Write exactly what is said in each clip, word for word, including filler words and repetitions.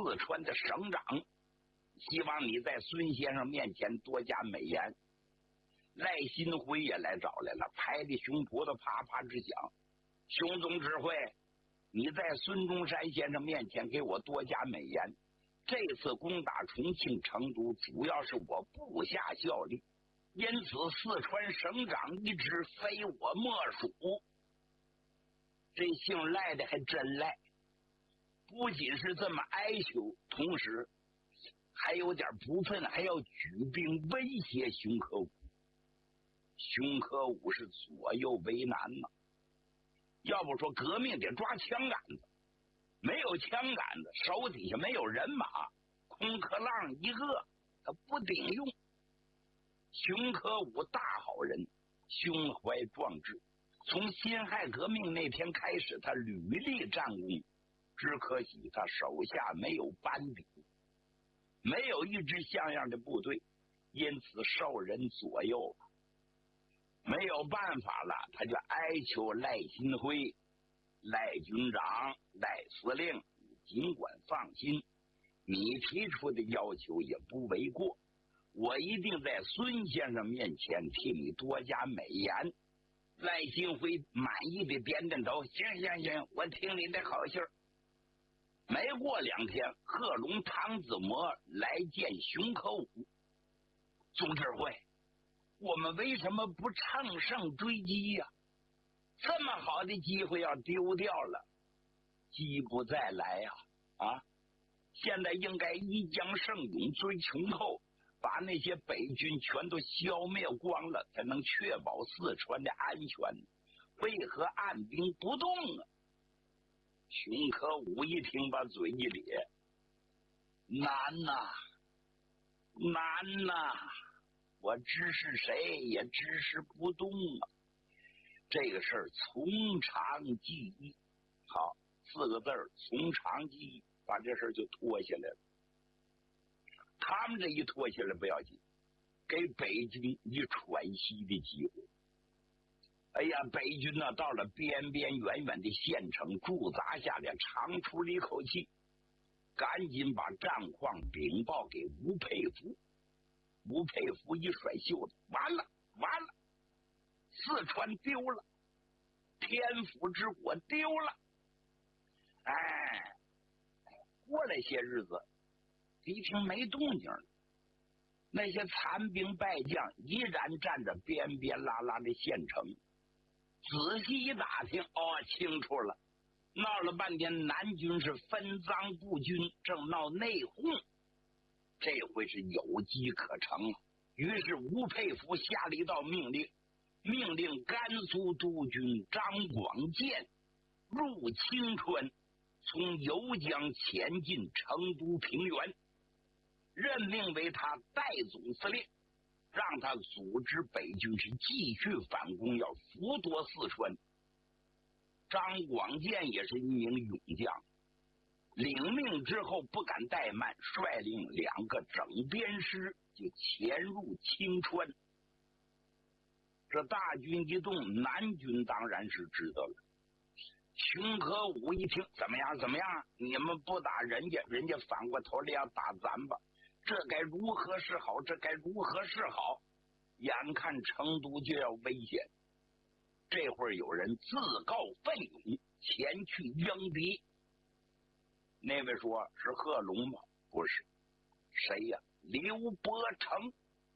四川的省长，希望你在孙先生面前多加美言。赖新辉也来找来了，拍的胸脯子啪啪直响。熊总指挥，你在孙中山先生面前给我多加美言。这次攻打重庆、成都，主要是我部下效力，因此四川省长一职非我莫属。这姓赖的还真赖，不仅是这么哀求，同时还有点不忿，还要举兵威胁熊科武。熊科武是左右为难呐，要不说革命得抓枪杆子，没有枪杆子，手底下没有人马，空壳浪一个，他不顶用。熊科武大好人，胸怀壮志，从辛亥革命那天开始，他屡立战功，只可惜他手下没有班底，没有一支像样的部队，因此受人左右了。没有办法了，他就哀求赖新辉，赖军长、赖司令，你尽管放心，你提出的要求也不为过，我一定在孙先生面前替你多加美言。赖新辉满意的点点头，行行行，我听你的好信儿。没过两天，贺龙、汤子模来见熊科武，总指挥，我们为什么不乘胜追击呀、啊？这么好的机会要丢掉了，机不再来呀！啊，现在应该一将胜勇追穷寇，把那些北军全都消灭光了，才能确保四川的安全。为何按兵不动啊？熊科武一听，把嘴一咧，难呐、啊，难呐、啊！我指使谁也指使不动啊！这个事儿从长计议，好，四个字儿，从长计议，把这事儿就拖下来了。他们这一拖下来不要紧，给北军一喘息的机会。哎呀，北军呢到了边边远远的县城驻扎下来，长出了一口气，赶紧把战况禀报给吴佩孚。吴佩孚一甩袖子，完了完了，四川丢了，天府之国丢了。哎，过了些日子，一听没动静了，那些残兵败将依然站着边边拉拉的县城。仔细一打听，哦，清楚了，闹了半天，南军是分赃不均，正闹内讧。这回是有机可乘了。于是吴佩孚下了一道命令，命令甘肃督军张广建入青川，从游江前进成都平原，任命为他代总司令，让他组织北军是继续反攻，要俘夺四川。张广建也是一名勇将，领命之后不敢怠慢，率领两个整编师就潜入青川。这大军一动，南军当然是知道了。熊科武一听，怎么样怎么样，你们不打人家，人家反过头来要打咱吧，这该如何是好，这该如何是好。眼看成都就要危险，这会儿有人自告奋勇前去迎敌。那位说是贺龙吗？不是，谁呀？刘伯承。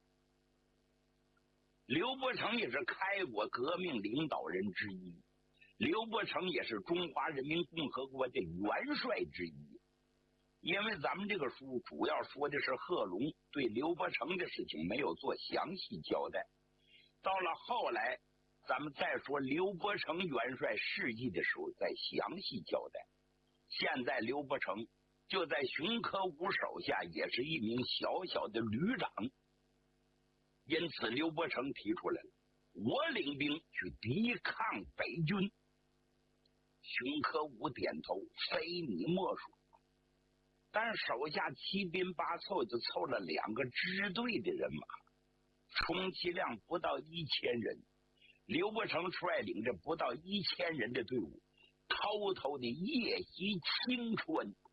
刘伯承也是开国革命领导人之一，刘伯承也是中华人民共和国的元帅之一。因为咱们这个书主要说的是贺龙，对刘伯承的事情没有做详细交代。到了后来咱们再说刘伯承元帅事迹的时候再详细交代。现在刘伯承就在熊科武手下，也是一名小小的旅长。因此刘伯承提出来了，我领兵去抵抗北军。熊科武点头，非你莫属。但是手下七兵八凑就凑了两个支队的人马，充其量不到一千人。刘伯承率领着不到一千人的队伍，偷偷的夜袭青川。